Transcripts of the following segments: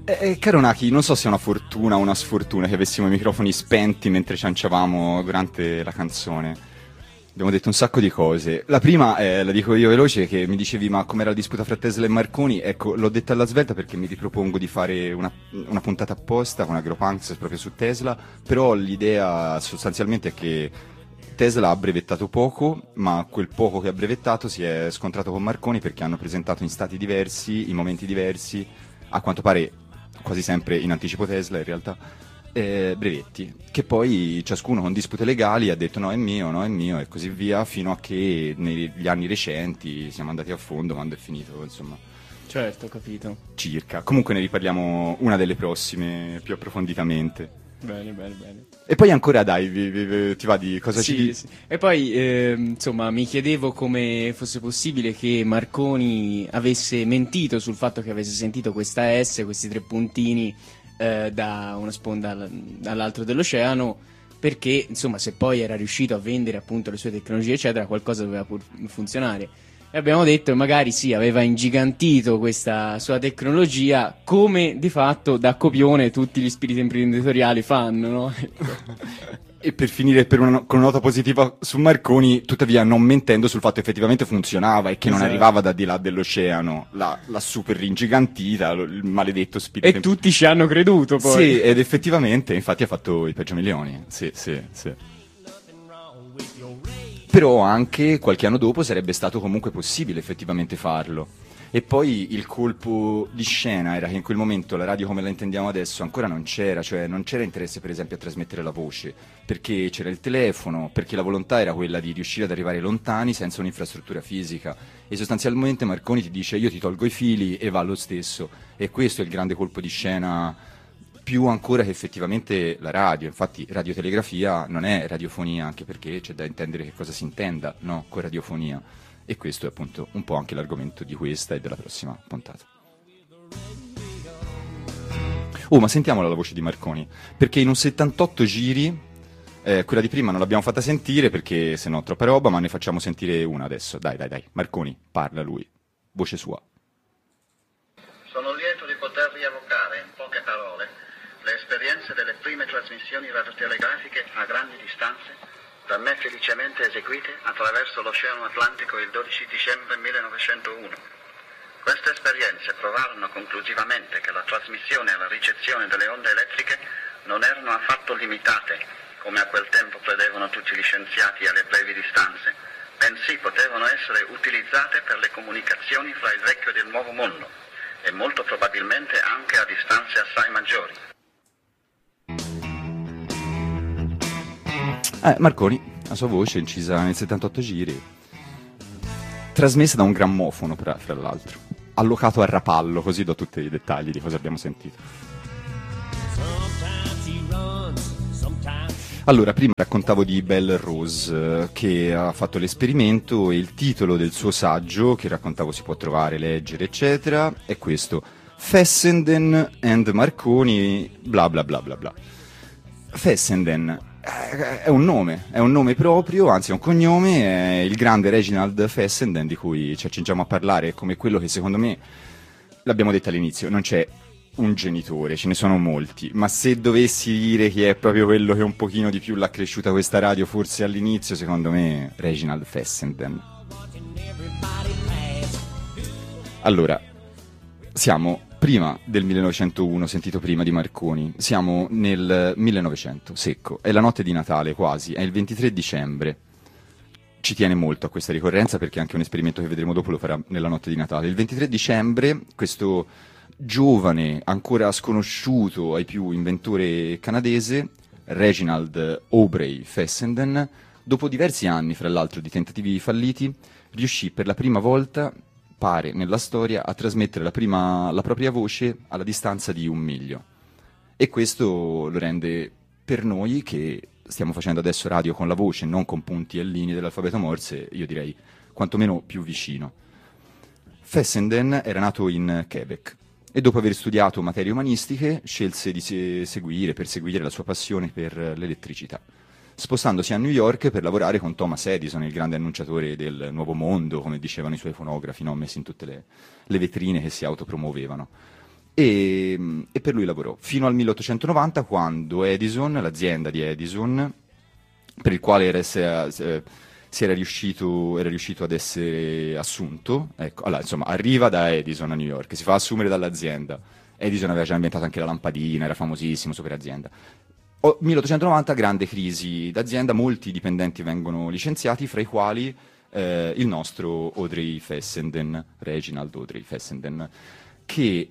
Caro Naki, non so se è una fortuna o una sfortuna che avessimo i microfoni spenti mentre cianciavamo durante la canzone. Abbiamo detto un sacco di cose. La prima, la dico io veloce, che mi dicevi ma com'era la disputa fra Tesla e Marconi. Ecco, l'ho detta alla svelta perché mi ripropongo di fare una puntata apposta con AgroPunks proprio su Tesla, però l'idea sostanzialmente è che Tesla ha brevettato poco, ma quel poco che ha brevettato si è scontrato con Marconi perché hanno presentato in stati diversi, in momenti diversi, a quanto pare quasi sempre in anticipo Tesla in realtà, brevetti, che poi ciascuno con dispute legali ha detto no è mio e così via, fino a che negli anni recenti siamo andati a fondo quando è finito, insomma. Certo, ho capito. Circa. Comunque ne riparliamo una delle prossime più approfonditamente. Bene. E poi ancora dai, ti va di cosa ci dici? Sì. E poi, insomma, mi chiedevo come fosse possibile che Marconi avesse mentito sul fatto che avesse sentito questa S, questi 3 puntini da una sponda all'altro dell'oceano, perché, insomma, se poi era riuscito a vendere appunto le sue tecnologie, eccetera, qualcosa doveva pur funzionare. E abbiamo detto che magari sì, aveva ingigantito questa sua tecnologia, come di fatto da copione tutti gli spiriti imprenditoriali fanno, no? E per finire con una nota positiva su Marconi, tuttavia non mentendo sul fatto che effettivamente funzionava e che non arrivava da di là dell'oceano, la super ingigantita, il maledetto spirito. E tutti ci hanno creduto poi. Sì, ed effettivamente, infatti ha fatto i peggio milioni, sì. Però anche qualche anno dopo sarebbe stato comunque possibile effettivamente farlo. E poi il colpo di scena era che in quel momento la radio come la intendiamo adesso ancora non c'era, cioè non c'era interesse per esempio a trasmettere la voce, perché c'era il telefono, perché la volontà era quella di riuscire ad arrivare lontani senza un'infrastruttura fisica. E sostanzialmente Marconi ti dice io ti tolgo i fili e va lo stesso. E questo è il grande colpo di scena, più ancora che effettivamente la radio. Infatti radiotelegrafia non è radiofonia, anche perché c'è da intendere che cosa si intenda, no, con radiofonia. E questo è appunto un po' anche l'argomento di questa e della prossima puntata. Oh, ma sentiamola la voce di Marconi, perché in un 78 giri, quella di prima non l'abbiamo fatta sentire perché se no troppa roba, ma ne facciamo sentire una adesso. Dai, Marconi, parla lui, voce sua. Sono lieto di poter rievocare in poche parole le esperienze delle prime trasmissioni radiotelegrafiche a grandi distanze, da me felicemente eseguite attraverso l'Oceano Atlantico il 12 dicembre 1901. Queste esperienze provarono conclusivamente che la trasmissione e la ricezione delle onde elettriche non erano affatto limitate, come a quel tempo credevano tutti gli scienziati, alle brevi distanze, bensì potevano essere utilizzate per le comunicazioni fra il vecchio ed il nuovo mondo, e molto probabilmente anche a distanze assai maggiori. Marconi, la sua voce incisa nel 78 giri, trasmessa da un grammofono fra l'altro, allocato a Rapallo, così do tutti i dettagli di cosa abbiamo sentito. Allora, prima raccontavo di Belle Rose, che ha fatto l'esperimento, e il titolo del suo saggio, che raccontavo si può trovare, leggere, eccetera, è questo: Fessenden and Marconi, bla bla bla bla bla. Fessenden è un nome proprio, anzi è un cognome, è il grande Reginald Fessenden, di cui ci accingiamo a parlare come quello che secondo me, l'abbiamo detto all'inizio, non c'è un genitore, ce ne sono molti, ma se dovessi dire chi è proprio quello che un pochino di più l'ha cresciuta questa radio, forse all'inizio, secondo me Reginald Fessenden. Allora, siamo prima del 1901, sentito prima di Marconi, siamo nel 1900, secco, è la notte di Natale quasi, è il 23 dicembre. Ci tiene molto a questa ricorrenza perché anche un esperimento che vedremo dopo lo farà nella notte di Natale. Il 23 dicembre questo giovane, ancora sconosciuto ai più, inventore canadese, Reginald Aubrey Fessenden, dopo diversi anni, fra l'altro, di tentativi falliti, riuscì per la prima volta, pare, nella storia, a trasmettere la propria voce alla distanza di 1 miglio. E questo lo rende, per noi, che stiamo facendo adesso radio con la voce, non con punti e linee dell'alfabeto Morse, io direi quantomeno più vicino. Fessenden era nato in Quebec e dopo aver studiato materie umanistiche scelse di perseguire la sua passione per l'elettricità, spostandosi a New York per lavorare con Thomas Edison, il grande annunciatore del nuovo mondo, come dicevano i suoi fonografi, no? Messi in tutte le vetrine che si autopromuovevano. e per lui lavorò fino al 1890, quando Edison, l'azienda di Edison, per il quale si era riuscito ad essere assunto, ecco, allora, insomma, arriva da Edison a New York, si fa assumere dall'azienda. Edison aveva già inventato anche la lampadina, era famosissimo, super azienda. 1890, grande crisi d'azienda, molti dipendenti vengono licenziati, fra i quali il nostro Audrey Fessenden, Reginald Audrey Fessenden, che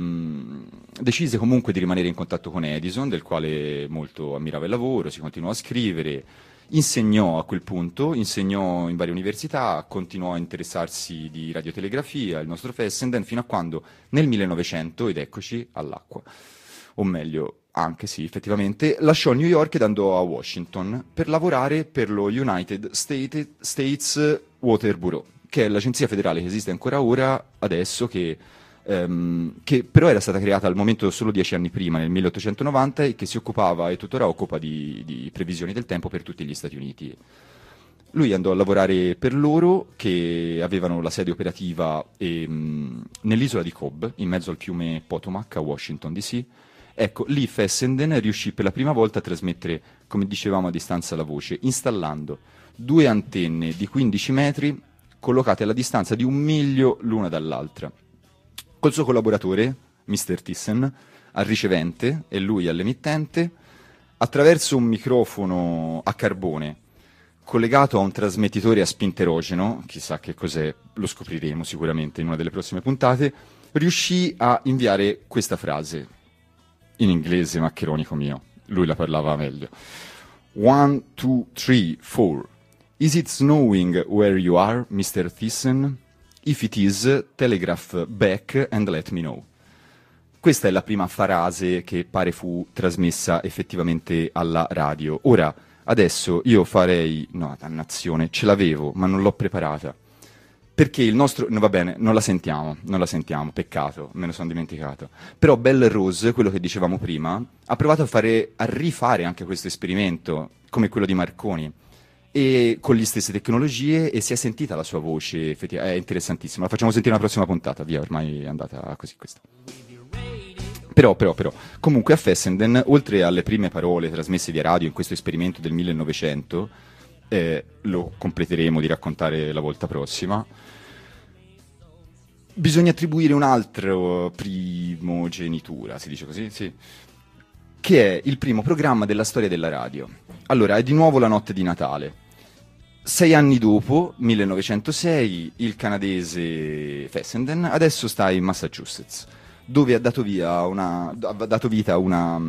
decise comunque di rimanere in contatto con Edison, del quale molto ammirava il lavoro, si continuò a scrivere, insegnò a quel punto, insegnò in varie università, continuò a interessarsi di radiotelegrafia, il nostro Fessenden, fino a quando nel 1900, ed eccoci, all'acqua, o meglio, anche sì, effettivamente, lasciò New York ed andò a Washington per lavorare per lo United States Water Bureau, che è l'agenzia federale che esiste ancora ora, adesso, che però era stata creata al momento solo 10 anni prima, nel 1890, e che si occupava e tuttora occupa di previsioni del tempo per tutti gli Stati Uniti. Lui andò a lavorare per loro, che avevano la sede operativa nell'isola di Cobb, in mezzo al fiume Potomac a Washington DC. Ecco, lì Fessenden riuscì per la prima volta a trasmettere, come dicevamo, a distanza la voce, installando 2 antenne di 15 metri collocate alla distanza di 1 miglio l'una dall'altra. Col suo collaboratore, Mr. Thyssen, al ricevente e lui all'emittente, attraverso un microfono a carbone collegato a un trasmettitore a spinterogeno, chissà che cos'è, lo scopriremo sicuramente in una delle prossime puntate, riuscì a inviare questa frase, in inglese maccheronico mio, lui la parlava meglio. 1, 2, 3, 4. Is it snowing where you are, Mr. Thyssen? If it is, telegraph back and let me know. Questa è la prima frase che pare fu trasmessa effettivamente alla radio. Ora, adesso io farei... No, dannazione, ce l'avevo, ma non l'ho preparata. Perché il nostro... No, va bene, non la sentiamo, peccato, me ne sono dimenticato. Però Belle Rose, quello che dicevamo prima, ha provato a rifare anche questo esperimento, come quello di Marconi, e con le stesse tecnologie, e si è sentita la sua voce, è interessantissima. La facciamo sentire nella prossima puntata, via, ormai è andata così questa. Però, comunque a Fessenden, oltre alle prime parole trasmesse via radio in questo esperimento del 1900, lo completeremo di raccontare la volta prossima, bisogna attribuire un altro primogenitura, si dice così? Sì. Che è il primo programma della storia della radio. Allora, è di nuovo la notte di Natale. 6 anni dopo, 1906, il canadese Fessenden adesso sta in Massachusetts, dove ha dato vita a una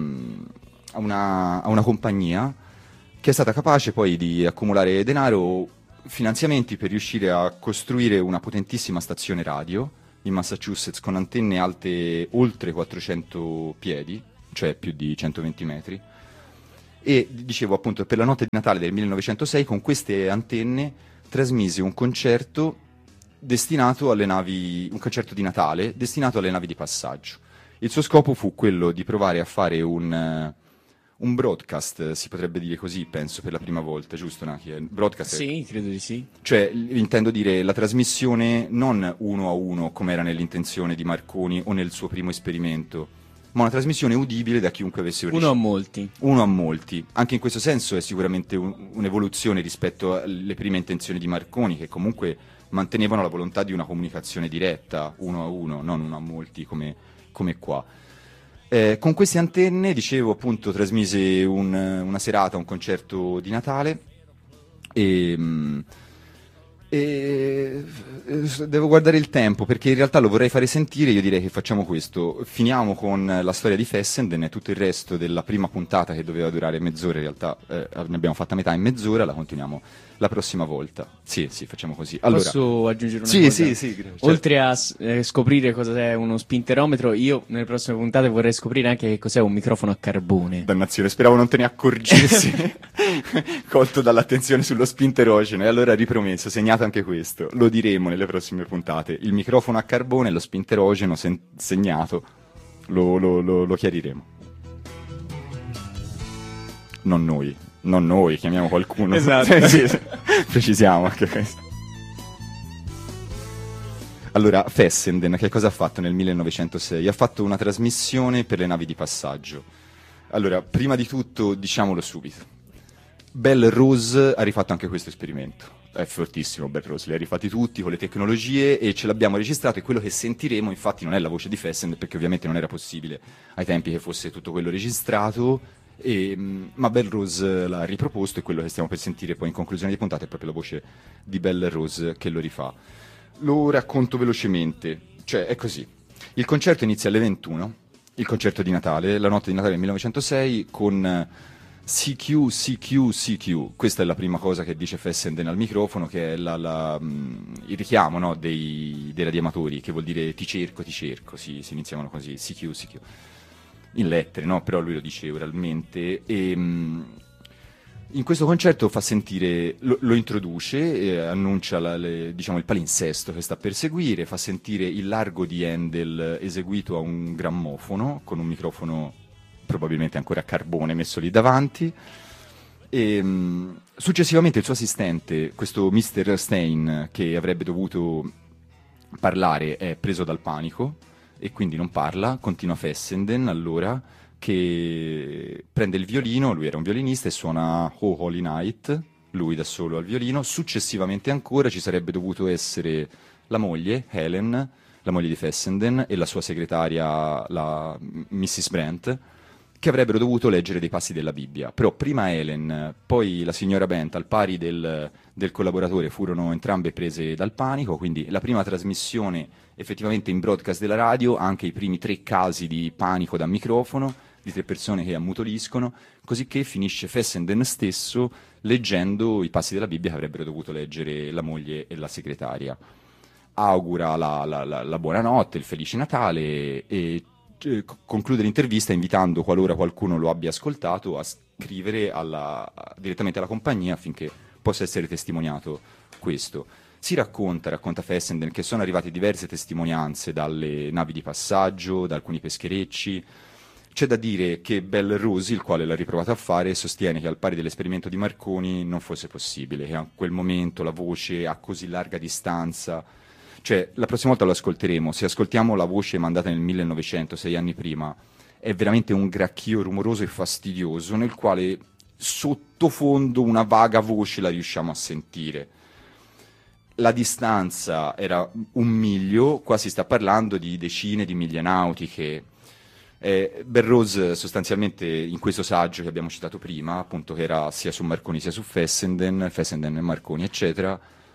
compagnia che è stata capace poi di accumulare denaro, finanziamenti per riuscire a costruire una potentissima stazione radio in Massachusetts con antenne alte oltre 400 piedi, cioè più di 120 metri. E dicevo appunto, per la notte di Natale del 1906, con queste antenne trasmise un concerto destinato alle navi, un concerto di Natale destinato alle navi di passaggio. Il suo scopo fu quello di provare a fare un broadcast, si potrebbe dire così, penso, per la prima volta, giusto Naki? Broadcast? Sì, credo di sì. Cioè, intendo dire la trasmissione non 1 a 1, come era nell'intenzione di Marconi o nel suo primo esperimento, ma una trasmissione udibile da chiunque avesse origine. Uno a molti. Uno a molti. Anche in questo senso è sicuramente un'evoluzione rispetto alle prime intenzioni di Marconi, che comunque mantenevano la volontà di una comunicazione diretta, 1 a 1, non 1 a molti come qua. Con queste antenne, dicevo appunto, trasmise una serata, un concerto di Natale, e devo guardare il tempo, perché in realtà lo vorrei fare sentire. Io direi che facciamo questo: finiamo con la storia di Fessenden e tutto il resto della prima puntata, che doveva durare mezz'ora, in realtà ne abbiamo fatta metà in mezz'ora, la continuiamo la prossima volta. Sì, facciamo così. Allora, posso aggiungere una cosa? Sì, certo. Oltre a scoprire cosa è uno spinterometro, io nelle prossime puntate vorrei scoprire anche che cos'è un microfono a carbone. Dannazione, speravo non te ne accorgessi, colto dall'attenzione sullo spinterogeno. E allora, ripromesso, segnato anche questo, lo diremo nelle prossime puntate. Il microfono a carbone e lo spinterogeno segnato, lo chiariremo. Non noi, chiamiamo qualcuno. Esatto. Sì, precisiamo anche questo. Allora, Fessenden che cosa ha fatto nel 1906? Ha fatto una trasmissione per le navi di passaggio. Allora, prima di tutto, diciamolo subito, Bell Rose ha rifatto anche questo esperimento. È fortissimo Bell Rose, li ha rifatti tutti con le tecnologie e ce l'abbiamo registrato, e quello che sentiremo infatti non è la voce di Fessenden, perché ovviamente non era possibile ai tempi che fosse tutto quello registrato, ma Bell Rose l'ha riproposto, e quello che stiamo per sentire poi in conclusione di puntata è proprio la voce di Bell Rose che lo rifà. Lo racconto velocemente, cioè è così. Il concerto inizia alle 21, il concerto di Natale, la notte di Natale del 1906, con CQ, CQ, CQ. Questa è la prima cosa che dice Fessenden al microfono, che è il richiamo, no, dei radioamatori, che vuol dire ti cerco, si iniziavano così, CQ, CQ. In lettere, no? Però lui lo dice oralmente, e in questo concerto fa sentire, lo introduce, annuncia diciamo, il palinsesto che sta per seguire, fa sentire il largo di Handel eseguito a un grammofono, con un microfono probabilmente ancora a carbone messo lì davanti, e successivamente il suo assistente, questo Mr. Stein, che avrebbe dovuto parlare, è preso dal panico e quindi non parla. Continua Fessenden allora, che prende il violino, lui era un violinista, e suona Oh Holy Night, lui da solo al violino. Successivamente ancora ci sarebbe dovuto essere la moglie, Helen, la moglie di Fessenden, e la sua segretaria, la Mrs. Brent, che avrebbero dovuto leggere dei passi della Bibbia. Però prima Helen, poi la signora Brent, al pari del collaboratore, furono entrambe prese dal panico, quindi la prima trasmissione effettivamente in broadcast della radio, anche i primi 3 casi di panico da microfono, di 3 persone che ammutoliscono, cosicché finisce Fessenden stesso leggendo i passi della Bibbia che avrebbero dovuto leggere la moglie e la segretaria. Augura la buonanotte, il felice Natale, e conclude l'intervista invitando, qualora qualcuno lo abbia ascoltato, a scrivere direttamente alla compagnia affinché possa essere testimoniato questo. Si racconta Fessenden, che sono arrivate diverse testimonianze dalle navi di passaggio, da alcuni pescherecci. C'è da dire che Bell Rose, il quale l'ha riprovato a fare, sostiene che al pari dell'esperimento di Marconi non fosse possibile, che a quel momento la voce a così larga distanza, cioè la prossima volta lo ascolteremo, se ascoltiamo la voce mandata nel 1900, 6 anni prima, è veramente un gracchio rumoroso e fastidioso, nel quale sottofondo una vaga voce la riusciamo a sentire. La distanza era 1 miglio, qua si sta parlando di decine di miglia nautiche. Bell Rose sostanzialmente, in questo saggio che abbiamo citato prima, appunto, che era sia su Marconi sia su Fessenden e Marconi eccetera,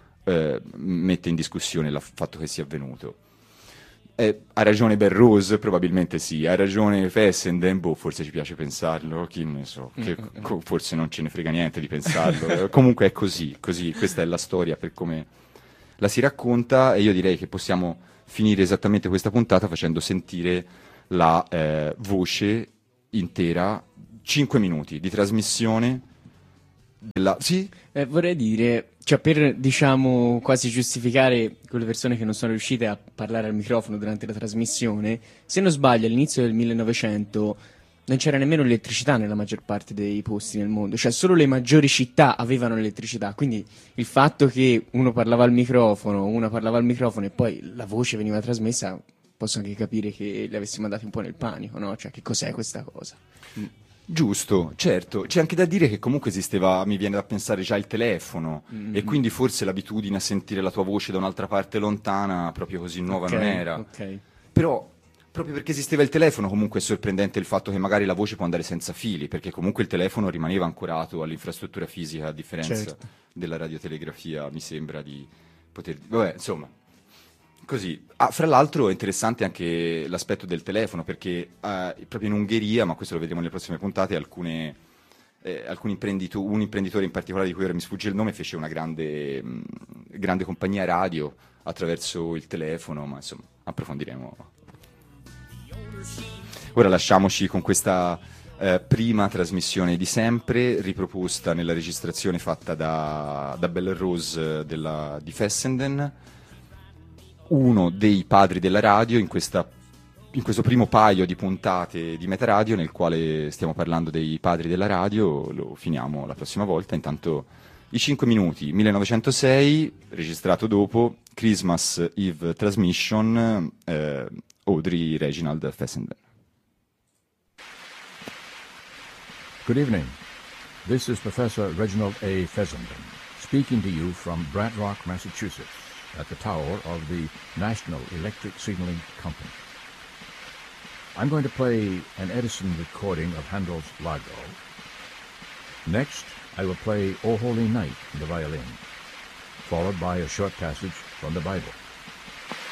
mette in discussione il fatto che sia avvenuto. Ha ragione Bell Rose? Probabilmente sì. Ha ragione Fessenden? Boh, forse ci piace pensarlo, chi ne so, forse non ce ne frega niente di pensarlo. Comunque è così, questa è la storia per come la si racconta, e io direi che possiamo finire esattamente questa puntata facendo sentire la voce intera, 5 minuti di trasmissione sì? Vorrei dire, cioè, per, diciamo, quasi giustificare quelle persone che non sono riuscite a parlare al microfono durante la trasmissione, se non sbaglio all'inizio del 1900 non c'era nemmeno elettricità nella maggior parte dei posti nel mondo, cioè solo le maggiori città avevano l'elettricità, quindi il fatto che uno parlava al microfono, una parlava al microfono e poi la voce veniva trasmessa, posso anche capire che li avessi mandati un po' nel panico, no? Cioè, che cos'è questa cosa? Giusto, certo. C'è anche da dire che comunque esisteva, mi viene da pensare, già il telefono, e quindi forse l'abitudine a sentire la tua voce da un'altra parte lontana proprio così nuova non era. Okay. Però, proprio perché esisteva il telefono, comunque è sorprendente il fatto che magari la voce può andare senza fili, perché comunque il telefono rimaneva ancorato all'infrastruttura fisica, a differenza della radiotelegrafia, mi sembra di poter... Vabbè, insomma... Così. Fra l'altro è interessante anche l'aspetto del telefono, perché proprio in Ungheria, ma questo lo vedremo nelle prossime puntate, un imprenditore in particolare di cui ora mi sfugge il nome, fece una grande compagnia radio attraverso il telefono, ma insomma approfondiremo. Ora lasciamoci con questa prima trasmissione di sempre, riproposta nella registrazione fatta da Bell Rose di Fessenden, uno dei padri della radio in questo primo paio di puntate di Metaradio, nel quale stiamo parlando dei padri della radio. Lo finiamo la prossima volta. Intanto I 5 minuti, 1906, registrato dopo, Christmas Eve Transmission, Audrey Reginald Fessenden. Good evening. This is Professor Reginald A. Fessenden, speaking to you from Brant Rock, Massachusetts, at the tower of the National Electric Signaling Company. I'm going to play an Edison recording of Handel's Largo. Next, I will play O Holy Night on the violin, followed by a short passage from the Bible.